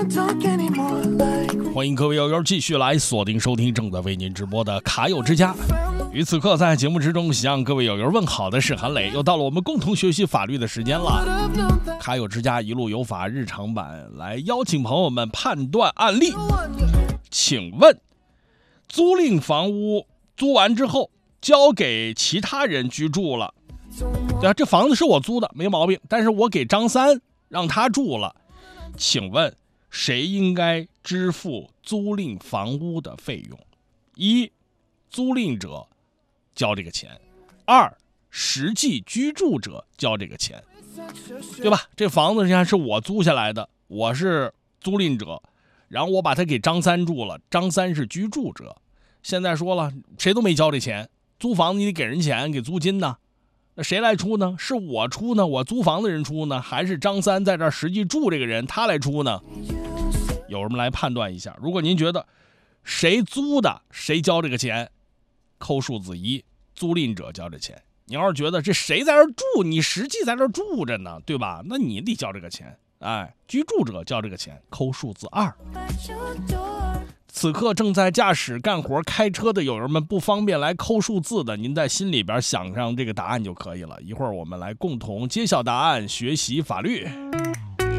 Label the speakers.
Speaker 1: 欢迎各位友友继续来锁定收听正在为您直播的卡友之家。与此刻在节目之中向各位友友问好的是韩磊，又到了我们共同学习法律的时间了。卡友之家一路有法日常版来邀请朋友们判断案例。请问租赁房屋租完之后交给其他人居住了，对啊，这房子是我租的没毛病，但是我给张三让他住了，请问谁应该支付租赁房屋的费用？一，租赁者交这个钱；二，实际居住者交这个钱，对吧？这房子现在是我租下来的，我是租赁者，然后我把它给张三住了，张三是居住者。现在说了，谁都没交这钱，租房子你得给人钱，给租金呢，那谁来出呢？是我出呢，我租房的人出呢，还是张三在这儿实际住这个人他来出呢？有人们来判断一下。如果您觉得谁租的谁交这个钱，扣数字1，租赁者交这钱。你要是觉得这谁在这儿住，你实际在这儿住着呢，对吧？那你得交这个钱。居住者交这个钱，扣数字2。此刻正在驾驶干活开车的友人们不方便来扣数字的，您在心里边想上这个答案就可以了。一会儿我们来共同揭晓答案，学习法律。